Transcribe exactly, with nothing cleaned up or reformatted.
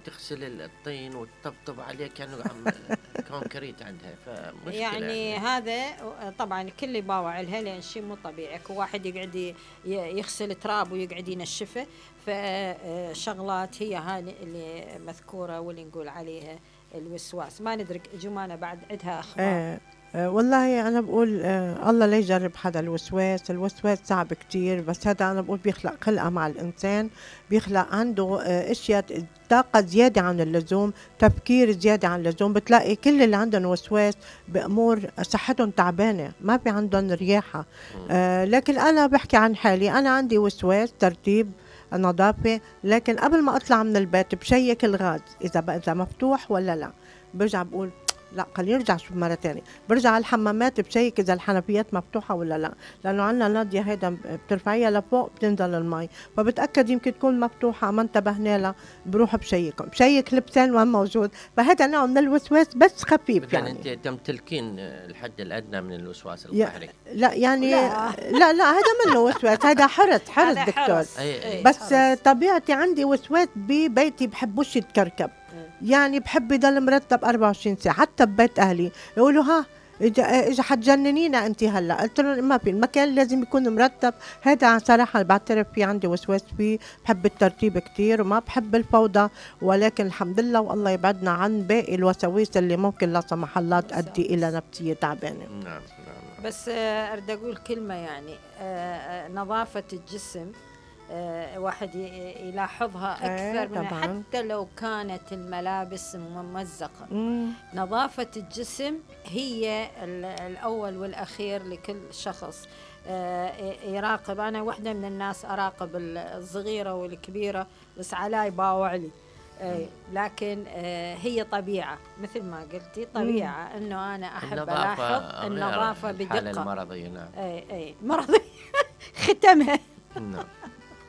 تغسل الطين وتطبطب عليه كأنه عم كونكريت عندها، فمشكلة يعني يعني. هذا طبعا الكل يباوع لها لان شيء مو طبيعي، كل واحد يقعد ي- يغسل تراب ويقعد ينشفه. فشغلات هي هاي اللي مذكوره واللي نقول عليها الوسواس. ما ندري جمانة بعد عندها اخبار. آه آه، والله أنا بقول آه الله لا يجرب حدا الوسواس. الوسواس صعب كتير، بس هذا أنا بقول بيخلق خلقة مع الإنسان، بيخلق عنده آه أشياء، طاقة زيادة عن اللزوم، تفكير زيادة عن اللزوم. بتلاقي كل اللي عندهم وسواس بأمور صحتهم تعبانة، ما في عندهم رياحة. آه لكن أنا بحكي عن حالي، أنا عندي وسواس ترتيب نظافة، لكن قبل ما أطلع من البيت بشيك الغاز إذا بقى إذا مفتوح ولا لا. برجع بقول لا خليه يرجع شوف مرة تانية. برجع على الحمامات بشيك إذا الحنفيات مفتوحة ولا لا، لأنه عنا نادية هيدا بترفعيها لفوق بتنزل المي، فبتأكد يمكن تكون مفتوحة ما انتبهنا لها، بروح بشيكهم بشيك لبسان وهم موجود. فهذا نوع من الوسواس بس خفيف يعني يعني. أنت تمتلكين الحد الأدنى من الوسواس القهري. لا يعني لا. لا لا هذا منه وسواس، هذا حرص حرص هذا دكتور. حرص. أي أي. بس حرص. طبيعتي عندي وسواس ببيتي، بحبوش يتكركب، يعني بحب يضل مرتب أربعة وعشرين ساعة. حتى ببيت أهلي يقولوا ها إجا إجا حتجننينا أنت هلا، قلت لهم ما في، المكان لازم يكون مرتب. هذا صراحة بعترف في عندي وسواس فيه، بحب الترتيب كتير وما بحب الفوضى، ولكن الحمد لله والله يبعدنا عن باقي الوساوس اللي ممكن لا سمح الله تؤدي إلى نفسية تعبانة. نعم نعم. بس آه، أريد أقول كلمة يعني آه، آه، نظافة الجسم آه، واحد ي- يلاحظها إيه أكثر من طبعاً. حتى لو كانت الملابس ممزقة. مم. نظافة الجسم هي ال- الأول والأخير لكل شخص آه، يراقب. أنا واحدة من الناس أراقب الصغيرة والكبيرة، بس على يباوع لي. آه، لكن آه، هي طبيعة مثل ما قلتي، طبيعة أنه أنا أحب ألاحظ غير النظافة الحالة بدقة. المرضية. نعم أي أي مرضي ختمها. نعم.